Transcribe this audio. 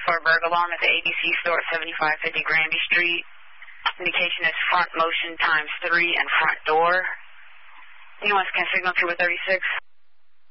for a burglar alarm at the ABC store at 7550 Granby Street. Indication is front motion ×3 and front door. Anyone can signal to a 36.